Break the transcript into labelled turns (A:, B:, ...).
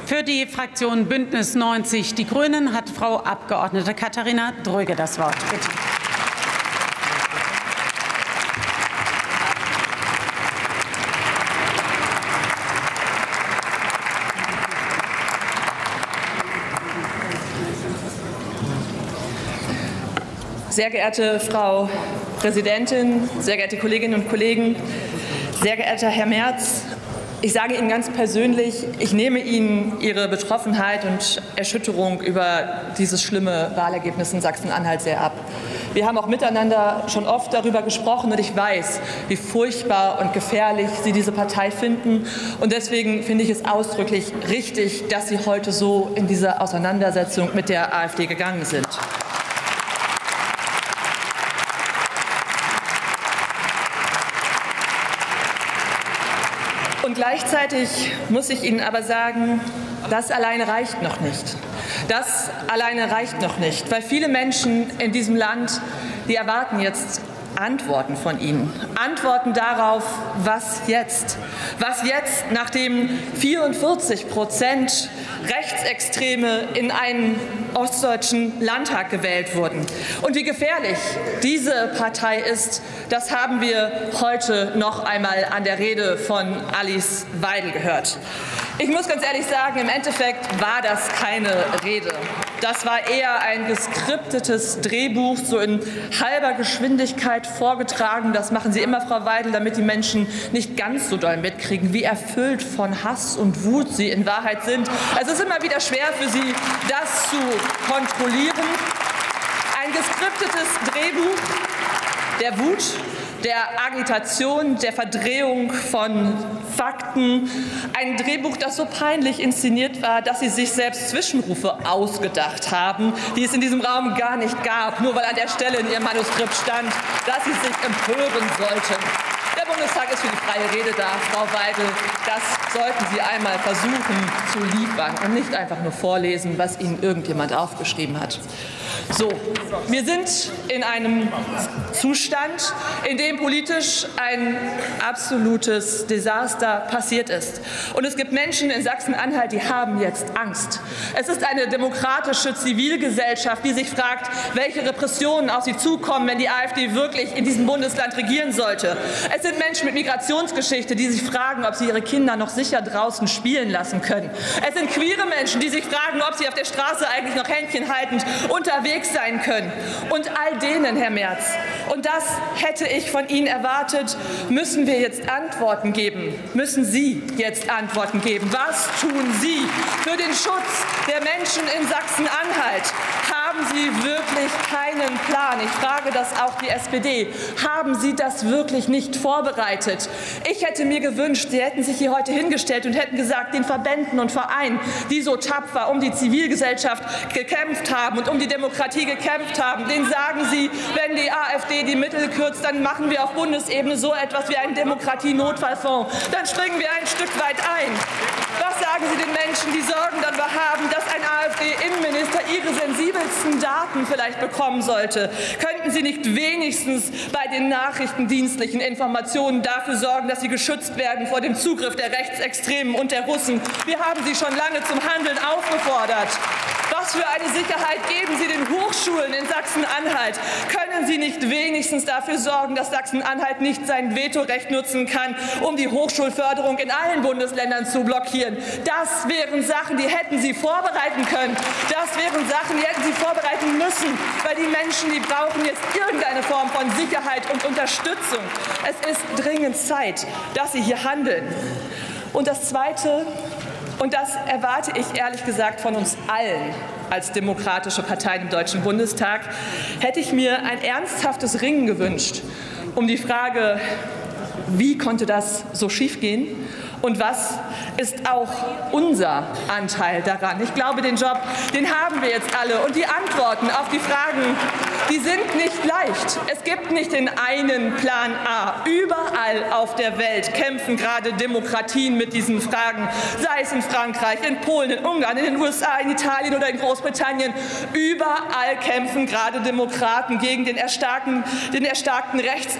A: Für die Fraktion Bündnis 90 Die Grünen hat Frau Abgeordnete Katharina Dröge das Wort. Bitte.
B: Sehr geehrte Frau Präsidentin, sehr geehrte Kolleginnen und Kollegen, sehr geehrter Herr Merz, ich sage Ihnen ganz persönlich, ich nehme Ihnen Ihre Betroffenheit und Erschütterung über dieses schlimme Wahlergebnis in Sachsen-Anhalt sehr ab. Wir haben auch miteinander schon oft darüber gesprochen, und ich weiß, wie furchtbar und gefährlich Sie diese Partei finden. Und deswegen finde ich es ausdrücklich richtig, dass Sie heute so in diese Auseinandersetzung mit der AfD gegangen sind. Und gleichzeitig muss ich Ihnen aber sagen, das alleine reicht noch nicht. Das alleine reicht noch nicht, weil viele Menschen in diesem Land, die erwarten jetzt Antworten von Ihnen. Antworten darauf, was jetzt? Was jetzt, nachdem 44% Rechtsextreme in einen ostdeutschen Landtag gewählt wurden. Und wie gefährlich diese Partei ist, das haben wir heute noch einmal an der Rede von Alice Weidel gehört. Ich muss ganz ehrlich sagen, im Endeffekt war das keine Rede. Das war eher ein geskriptetes Drehbuch, so in halber Geschwindigkeit vorgetragen. Das machen Sie immer, Frau Weidel, damit die Menschen nicht ganz so doll mitkriegen, wie erfüllt von Hass und Wut Sie in Wahrheit sind. Es ist immer wieder schwer für Sie, das zu kontrollieren. Ein geskriptetes Drehbuch der Wut, der Agitation, der Verdrehung von Fakten. Ein Drehbuch, das so peinlich inszeniert war, dass Sie sich selbst Zwischenrufe ausgedacht haben, die es in diesem Raum gar nicht gab, nur weil an der Stelle in Ihrem Manuskript stand, dass Sie sich empören sollten. Der Bundestag ist für die freie Rede da, Frau Weidel. Das sollten Sie einmal versuchen zu liefern und nicht einfach nur vorlesen, was Ihnen irgendjemand aufgeschrieben hat. So, wir sind in einem Zustand, in dem politisch ein absolutes Desaster passiert ist. Und es gibt Menschen in Sachsen-Anhalt, die haben jetzt Angst. Es ist eine demokratische Zivilgesellschaft, die sich fragt, welche Repressionen auf sie zukommen, wenn die AfD wirklich in diesem Bundesland regieren sollte. Es sind Menschen mit Migrationsgeschichte, die sich fragen, ob sie ihre Kinder noch sicher draußen spielen lassen können. Es sind queere Menschen, die sich fragen, ob sie auf der Straße eigentlich noch Händchen haltend unterwegs sein können. Und all denen, Herr Merz, und das hätte ich von Ihnen erwartet, müssen wir jetzt Antworten geben. Müssen Sie jetzt Antworten geben. Was tun Sie für den Schutz der Menschen in Sachsen-Anhalt? Haben Sie wirklich keinen Plan? Ich frage das auch die SPD. Haben Sie das wirklich nicht vorbereitet? Ich hätte mir gewünscht, Sie hätten sich hier heute hingestellt und hätten gesagt, den Verbänden und Vereinen, die so tapfer um die Zivilgesellschaft gekämpft haben und um die Demokratie gekämpft haben, denen sagen Sie, wenn die AfD die Mittel kürzt, dann machen wir auf Bundesebene so etwas wie einen Demokratie-Notfallfonds. Dann springen wir ein Stück weit ein. Was sagen Sie den Menschen, die Sorgen darüber haben, dass ein AfD-Innenminister ihre sensibelsten Daten vielleicht bekommen sollte? Könnten Sie nicht wenigstens bei den nachrichtendienstlichen Informationen dafür sorgen, dass sie geschützt werden vor dem Zugriff der Rechtsextremen und der Russen? Wir haben Sie schon lange zum Handeln aufgefordert. Was für eine Sicherheit geben Sie den Hochschulen in Sachsen-Anhalt? Können Sie nicht wenigstens dafür sorgen, dass Sachsen-Anhalt nicht sein Vetorecht nutzen kann, um die Hochschulförderung in allen Bundesländern zu blockieren? Das wären Sachen, die hätten Sie vorbereiten können. Das wären Sachen, die hätten Sie vorbereiten müssen, weil die Menschen, die brauchen jetzt irgendeine Form von Sicherheit und Unterstützung. Es ist dringend Zeit, dass Sie hier handeln. Und das Zweite, und das erwarte ich ehrlich gesagt von uns allen als demokratische Parteien im Deutschen Bundestag, hätte ich mir ein ernsthaftes Ringen gewünscht um die Frage, wie konnte das so schiefgehen? Und was ist auch unser Anteil daran? Ich glaube, den Job, den haben wir jetzt alle. Und die Antworten auf die Fragen, die sind nicht leicht. Es gibt nicht den einen Plan A. Überall auf der Welt kämpfen gerade Demokratien mit diesen Fragen. Sei es in Frankreich, in Polen, in Ungarn, in den USA, in Italien oder in Großbritannien. Überall kämpfen gerade Demokraten gegen den erstarkten Rechts